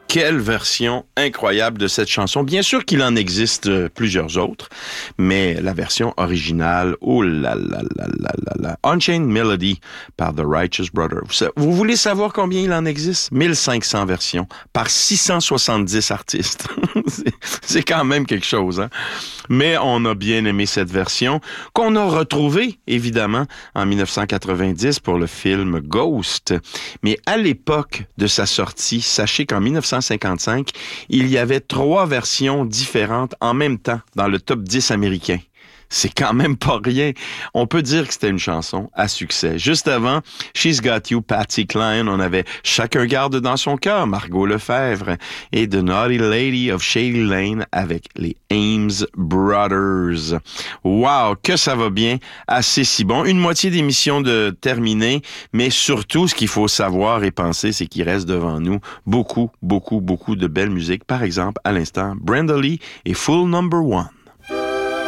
Quelle version incroyable de cette chanson. Bien sûr qu'il en existe plusieurs autres, mais la version originale, oh là là là là là là, Unchained Melody par The Righteous Brothers. Vous voulez savoir combien il en existe? 1500 versions par 670 artistes. C'est quand même quelque chose, hein? Mais on a bien aimé cette version qu'on a retrouvée, évidemment, en 1990 pour le film Ghost. Mais à l'époque de sa sortie, sachez qu'en 1955, il y avait 3 versions différentes en même temps dans le top 10 américain. C'est quand même pas rien. On peut dire que c'était une chanson à succès. Juste avant, She's Got You, Patsy Cline, on avait Chacun garde dans son cœur, Margot Lefebvre, et The Naughty Lady of Shady Lane avec les Ames Brothers. Wow, que ça va bien, assez si bon. Une moitié d'émission de terminée, mais surtout, ce qu'il faut savoir et penser, c'est qu'il reste devant nous beaucoup, beaucoup, beaucoup de belle musique. Par exemple, à l'instant, Brenda Lee et Full Number One.